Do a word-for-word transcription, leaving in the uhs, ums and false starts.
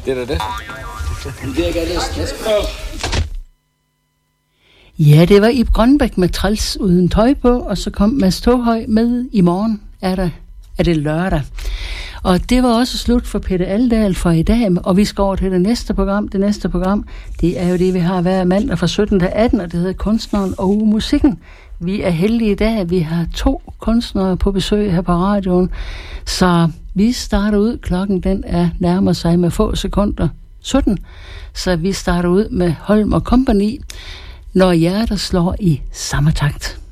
Det er da det. Det er ikke alles. Ja, det var Ib Grønbæk med Træls uden tøj på, og så kom Mads Toghøj med I morgen er, der, er det lørdag. Og det var også slut for Peter Aldal for i dag, og vi skal over til det næste program. Det næste program, det er jo det, vi har hver mandag fra sytten til atten, og det hedder Kunstneren og Musikken. Vi er heldige i dag, vi har to kunstnere på besøg her på radioen, så vi starter ud. Klokken den er nærmer sig med få sekunder sytten, så vi starter ud med Holm og Company, når hjertet slår i samme takt.